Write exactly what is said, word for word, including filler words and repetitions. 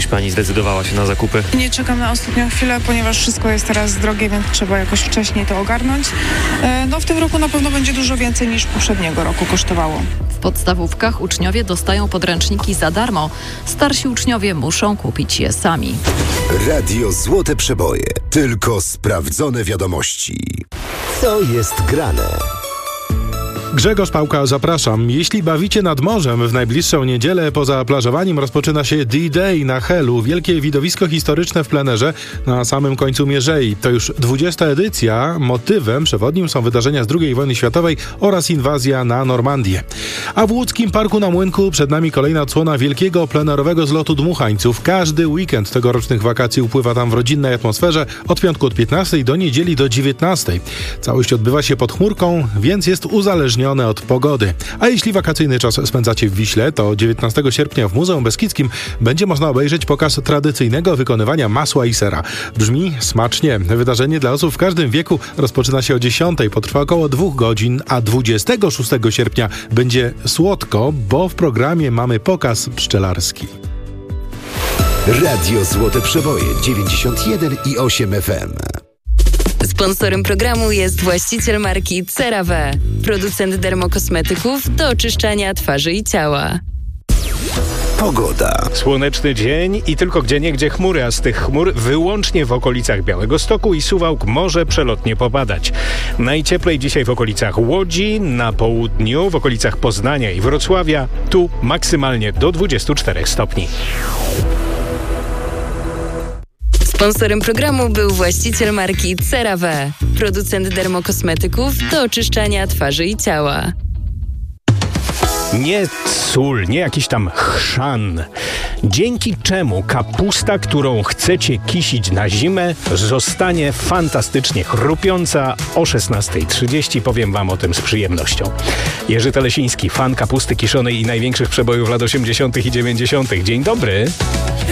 dziś pani zdecydowała się na zakupy? Nie czekam na ostatnią chwilę, ponieważ wszystko jest teraz drogie, więc trzeba jakoś wcześniej to ogarnąć. No w tym roku na pewno będzie dużo więcej niż poprzedniego roku kosztowało. W podstawówkach uczniowie dostają podręczniki za darmo. Starsi uczniowie muszą kupić je sami. Radio Złote Przeboje. Tylko sprawdzone wiadomości. Co jest grane? Grzegorz Pałka, zapraszam. Jeśli bawicie nad morzem w najbliższą niedzielę, poza plażowaniem rozpoczyna się D-Day na Helu. Wielkie widowisko historyczne w plenerze na samym końcu Mierzei. To już dwudziesta edycja. Motywem przewodnim są wydarzenia z drugiej wojny światowej oraz inwazja na Normandię. A w łódzkim Parku na Młynku przed nami kolejna odsłona wielkiego plenerowego zlotu dmuchańców. Każdy weekend tegorocznych wakacji upływa tam w rodzinnej atmosferze od piątku od piętnastej do niedzieli do dziewiętnastej. Całość odbywa się pod chmurką, więc jest uzależniona od pogody. A jeśli wakacyjny czas spędzacie w Wiśle, to dziewiętnastego sierpnia w Muzeum Beskidzkim będzie można obejrzeć pokaz tradycyjnego wykonywania masła i sera. Brzmi smacznie. Wydarzenie dla osób w każdym wieku rozpoczyna się o dziesiątej, potrwa około dwóch godzin, a dwudziestego szóstego sierpnia będzie słodko, bo w programie mamy pokaz pszczelarski. Radio Złote Przeboje dziewięćdziesiąt jeden i osiem F M. Sponsorem programu jest właściciel marki CeraVe, producent dermokosmetyków do oczyszczania twarzy i ciała. Pogoda. Słoneczny dzień i tylko gdzieniegdzie chmury, a z tych chmur wyłącznie w okolicach Białegostoku i Suwałk może przelotnie popadać. Najcieplej dzisiaj w okolicach Łodzi, na południu, w okolicach Poznania i Wrocławia, tu maksymalnie do dwudziestu czterech stopni. Sponsorem programu był właściciel marki CeraVe, producent dermokosmetyków do oczyszczania twarzy i ciała. Nie sól, nie jakiś tam chrzan. Dzięki czemu kapusta, którą chcecie kisić na zimę, zostanie fantastycznie chrupiąca. O szesnasta trzydzieści powiem wam o tym z przyjemnością. Jerzy Telesiński, fan kapusty kiszonej i największych przebojów lat osiemdziesiątych i dziewięćdziesiątych. Dzień dobry.